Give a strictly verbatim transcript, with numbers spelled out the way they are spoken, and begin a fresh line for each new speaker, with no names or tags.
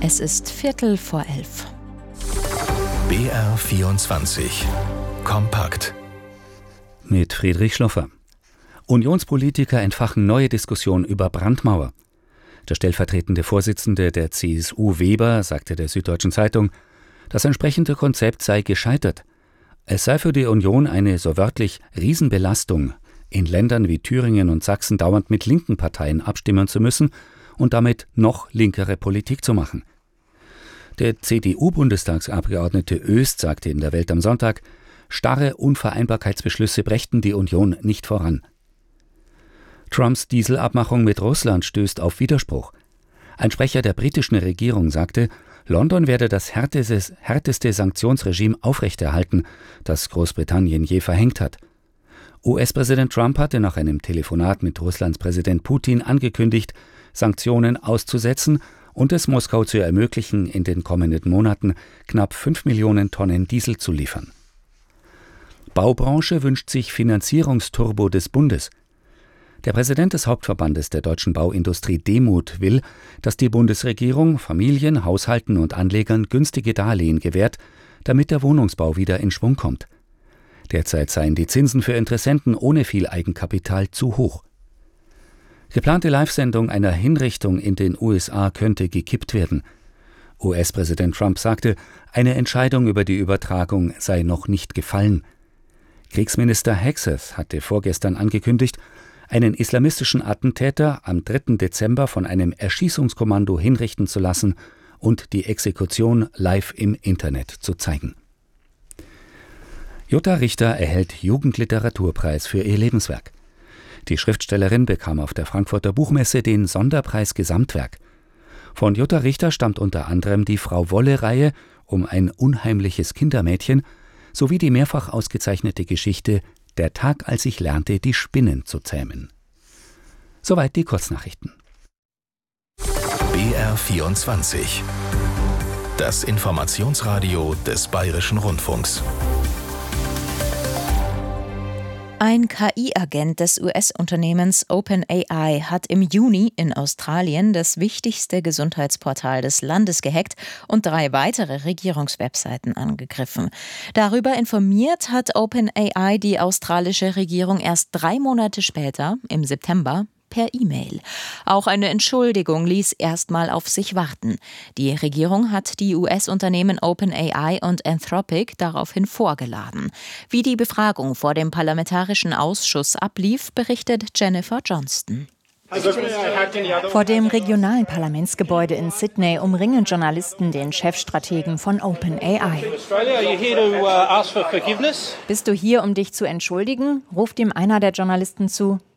Es ist Viertel vor elf.
B R vierundzwanzig. Kompakt.
Mit Friedrich Schloffer. Unionspolitiker entfachen neue Diskussionen über Brandmauer. Der stellvertretende Vorsitzende der C S U Weber sagte der Süddeutschen Zeitung, das entsprechende Konzept sei gescheitert. Es sei für die Union eine, so wörtlich, Riesenbelastung, in Ländern wie Thüringen und Sachsen dauernd mit linken Parteien abstimmen zu müssen und damit noch linkere Politik zu machen. Der C D U-Bundestagsabgeordnete Oest sagte in der Welt am Sonntag, starre Unvereinbarkeitsbeschlüsse brächten die Union nicht voran. Trumps Dieselabmachung mit Russland stößt auf Widerspruch. Ein Sprecher der britischen Regierung sagte, London werde das härteste, härteste Sanktionsregime aufrechterhalten, das Großbritannien je verhängt hat. U S-Präsident Trump hatte nach einem Telefonat mit Russlands Präsident Putin angekündigt, Sanktionen auszusetzen und es Moskau zu ermöglichen, in den kommenden Monaten knapp fünf Millionen Tonnen Diesel zu liefern. Baubranche wünscht sich Finanzierungsturbo des Bundes. Der Präsident des Hauptverbandes der deutschen Bauindustrie Demuth will, dass die Bundesregierung Familien, Haushalten und Anlegern günstige Darlehen gewährt, damit der Wohnungsbau wieder in Schwung kommt. Derzeit seien die Zinsen für Interessenten ohne viel Eigenkapital zu hoch. Geplante Live-Sendung einer Hinrichtung in den U S A könnte gekippt werden. U S-Präsident Trump sagte, eine Entscheidung über die Übertragung sei noch nicht gefallen. Kriegsminister Hegseth hatte vorgestern angekündigt, einen islamistischen Attentäter am dritten Dezember von einem Erschießungskommando hinrichten zu lassen und die Exekution live im Internet zu zeigen. Jutta Richter erhält Jugendliteraturpreis für ihr Lebenswerk. Die Schriftstellerin bekam auf der Frankfurter Buchmesse den Sonderpreis Gesamtwerk. Von Jutta Richter stammt unter anderem die Frau-Wolle-Reihe um ein unheimliches Kindermädchen sowie die mehrfach ausgezeichnete Geschichte Der Tag, als ich lernte, die Spinnen zu zähmen. Soweit die Kurznachrichten.
B R vierundzwanzig. Das Informationsradio des Bayerischen Rundfunks.
Ein K I-Agent des U S-Unternehmens OpenAI hat im Juni in Australien das wichtigste Gesundheitsportal des Landes gehackt und drei weitere Regierungswebseiten angegriffen. Darüber informiert hat OpenAI die australische Regierung erst drei Monate später, im September, per E-Mail. Auch eine Entschuldigung ließ erstmal auf sich warten. Die Regierung hat die U S-Unternehmen OpenAI und Anthropic daraufhin vorgeladen. Wie die Befragung vor dem Parlamentarischen Ausschuss ablief, berichtet Jennifer Johnston.
Vor dem regionalen Parlamentsgebäude in Sydney umringen Journalisten den Chefstrategen von OpenAI. Bist du hier, um dich zu entschuldigen? Ruft ihm einer der Journalisten zu.